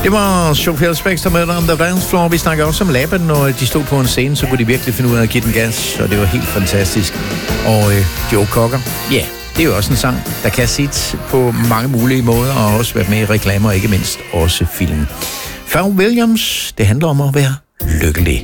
Det var Sophia Ellis-Bextor med On The Dance Floor. Vi snakker også om Laban, når de stod på en scene, så kunne de virkelig finde ud af at give den gas, og det var helt fantastisk. Og Joe Cocker, ja, det er jo også en sang, der kan sit på mange mulige måder, og også være med i reklamer, og ikke mindst også film. Pharrell Williams, det handler om at være lykkelig.